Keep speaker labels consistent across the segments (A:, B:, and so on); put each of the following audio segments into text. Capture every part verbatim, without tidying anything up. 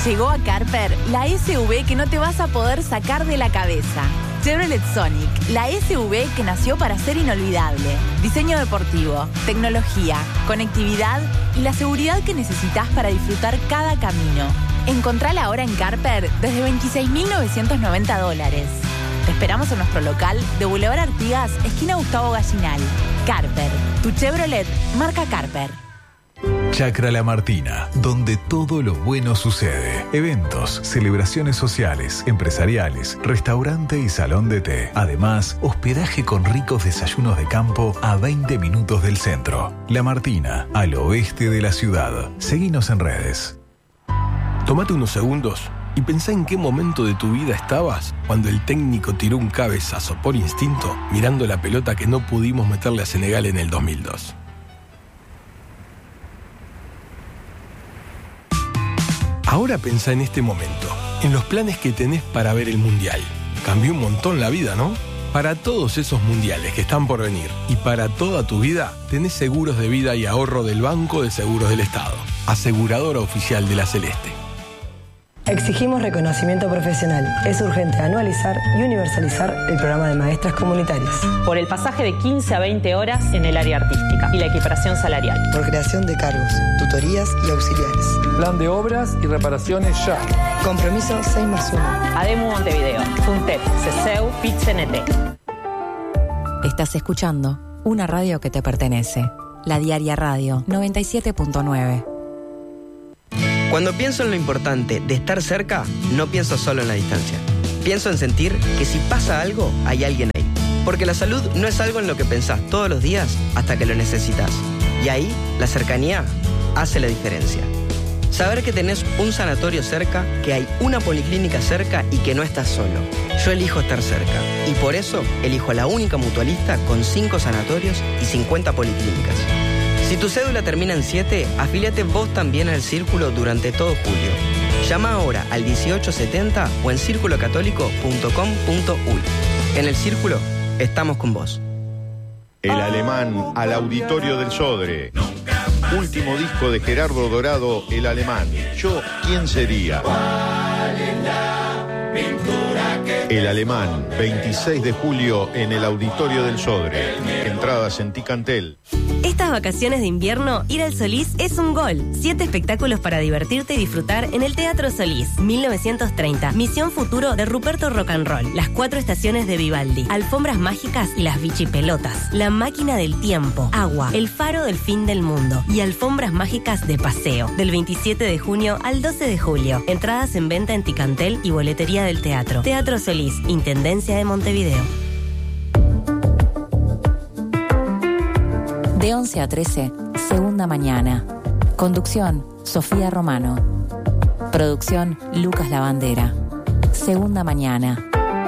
A: Llegó a Carper la S U V que no te vas a poder sacar de la cabeza. Chevrolet Sonic, la S U V que nació para ser inolvidable. Diseño deportivo, tecnología, conectividad y la seguridad que necesitas para disfrutar cada camino. Encontrala ahora en Carper desde veintiséis mil novecientos noventa dólares. Te esperamos en nuestro local de Boulevard Artigas, esquina Gustavo Gallinal. Carper, tu Chevrolet marca Carper.
B: Chacra La Martina, donde todo lo bueno sucede. Eventos, celebraciones sociales, empresariales, restaurante y salón de té. Además, hospedaje con ricos desayunos de campo a veinte minutos del centro. La Martina, al oeste de la ciudad. Seguinos en redes.
C: Tómate unos segundos y pensá en qué momento de tu vida estabas cuando el técnico tiró un cabezazo por instinto mirando la pelota que no pudimos meterle a Senegal en el dos mil dos. Ahora pensá en este momento, en los planes que tenés para ver el Mundial. Cambió un montón la vida, ¿no? Para todos esos mundiales que están por venir y para toda tu vida, tenés seguros de vida y ahorro del Banco de Seguros del Estado, aseguradora oficial de la Celeste.
D: Exigimos reconocimiento profesional. Es urgente anualizar y universalizar el programa de maestras comunitarias.
E: Por el pasaje de quince a veinte horas en el área artística y la equiparación salarial.
D: Por creación de cargos, tutorías y auxiliares.
F: Plan de obras y reparaciones ya.
D: Compromiso seis más uno.
E: ADEMU Montevideo, FUNTEP, CESEU, PIT-CNT.
G: Estás escuchando una radio que te pertenece. La Diaria Radio noventa y siete punto nueve.
H: Cuando pienso en lo importante de estar cerca, no pienso solo en la distancia. Pienso en sentir que si pasa algo, hay alguien ahí. Porque la salud no es algo en lo que pensás todos los días hasta que lo necesitas. Y ahí, la cercanía hace la diferencia. Saber que tenés un sanatorio cerca, que hay una policlínica cerca y que no estás solo. Yo elijo estar cerca. Y por eso, elijo la única mutualista con cinco sanatorios y cincuenta policlínicas. Si tu cédula termina en siete, afíliate vos también al Círculo durante todo julio. Llama ahora al dieciocho setenta o en círculo católico punto com punto u y. En el Círculo, estamos con vos.
I: El Alemán al Auditorio del Sodre. Último disco de Gerardo Dorado, El Alemán. Yo, ¿quién sería? El Alemán, veintiséis de julio en el Auditorio del Sodre. Entradas en Ticantel.
J: Estas vacaciones de invierno, ir al Solís es un gol. Siete espectáculos para divertirte y disfrutar en el Teatro Solís. mil novecientos treinta, Misión Futuro de Ruperto Rock and Roll. Las cuatro estaciones de Vivaldi. Alfombras mágicas y las bichipelotas. La máquina del tiempo. Agua. El faro del fin del mundo. Y alfombras mágicas de paseo. Del veintisiete de junio al doce de julio. Entradas en venta en Ticantel y boletería del teatro. Teatro Solís, Intendencia de Montevideo.
G: De once a trece, Segunda Mañana. Conducción, Sofía Romano. Producción, Lucas Lavandera. Segunda Mañana.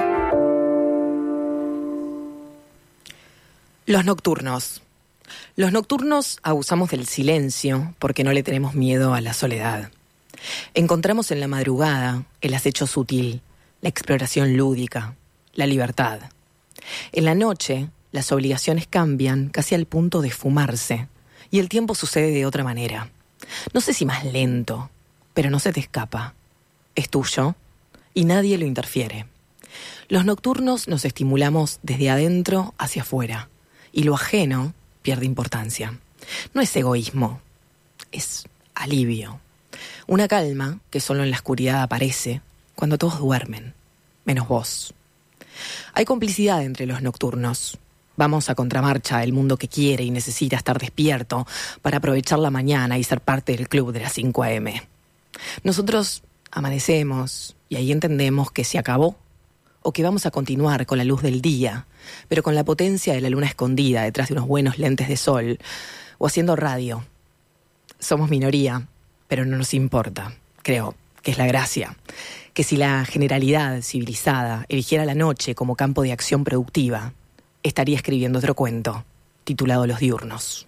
K: Los nocturnos. Los nocturnos abusamos del silencio porque no le tenemos miedo a la soledad. Encontramos en la madrugada el acecho sutil, la exploración lúdica, la libertad. En la noche, las obligaciones cambian casi al punto de esfumarse y el tiempo sucede de otra manera. No sé si más lento, pero no se te escapa. Es tuyo y nadie lo interfiere. Los nocturnos nos estimulamos desde adentro hacia afuera y lo ajeno pierde importancia. No es egoísmo, es alivio. Una calma que solo en la oscuridad aparece cuando todos duermen, menos vos. Hay complicidad entre los nocturnos. Vamos a contramarcha el mundo que quiere y necesita estar despierto para aprovechar la mañana y ser parte del club de las cinco a eme. Nosotros amanecemos y ahí entendemos que se acabó o que vamos a continuar con la luz del día, pero con la potencia de la luna escondida detrás de unos buenos lentes de sol o haciendo radio. Somos minoría, pero no nos importa. Creo que es la gracia. Que si la generalidad civilizada eligiera la noche como campo de acción productiva, estaría escribiendo otro cuento, titulado Los Diurnos.